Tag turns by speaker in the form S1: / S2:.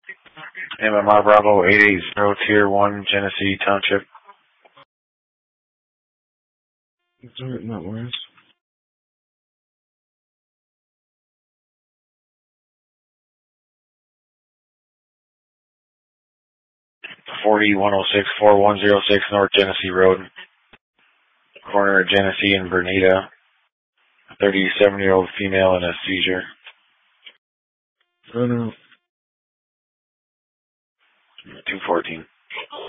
S1: MMR Bravo 880, Tier 1, Genesee Township.
S2: It's alright, not worse.
S1: Forty 4106 North Genesee Road, corner of Genesee and Bernita. 37-year-old female in a seizure.
S2: Oh no.
S1: 214.